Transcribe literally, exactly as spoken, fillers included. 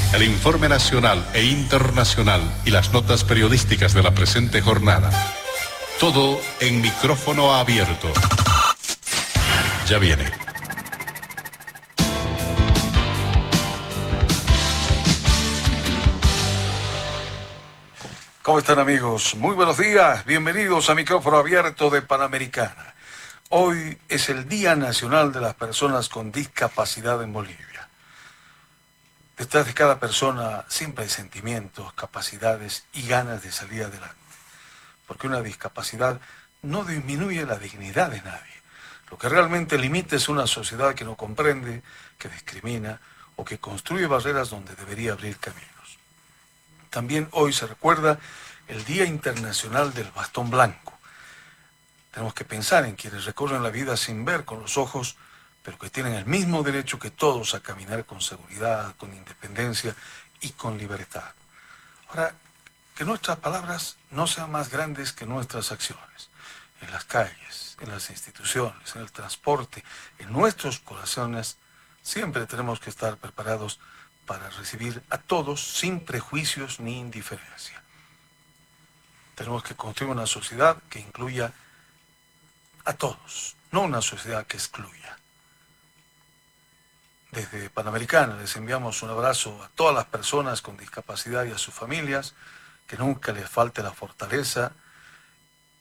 El informe nacional e internacional y las notas periodísticas de la presente jornada. Todo en micrófono abierto. Ya viene. ¿Cómo están, amigos? Muy buenos días. Bienvenidos a Micrófono Abierto de Panamericana. Hoy es el Día Nacional de las Personas con Discapacidad en Bolivia. Detrás de cada persona siempre hay sentimientos, capacidades y ganas de salir adelante. Porque una discapacidad no disminuye la dignidad de nadie. Lo que realmente limita es una sociedad que no comprende, que discrimina o que construye barreras donde debería abrir caminos. También hoy se recuerda el Día Internacional del Bastón Blanco. Tenemos que pensar en quienes recorren la vida sin ver con los ojos, pero que tienen el mismo derecho que todos a caminar con seguridad, con independencia y con libertad. Ahora, que nuestras palabras no sean más grandes que nuestras acciones. En las calles, en las instituciones, en el transporte, en nuestros corazones, siempre tenemos que estar preparados para recibir a todos sin prejuicios ni indiferencia. Tenemos que construir una sociedad que incluya a todos, no una sociedad que excluya. Desde Panamericana les enviamos un abrazo a todas las personas con discapacidad y a sus familias, que nunca les falte la fortaleza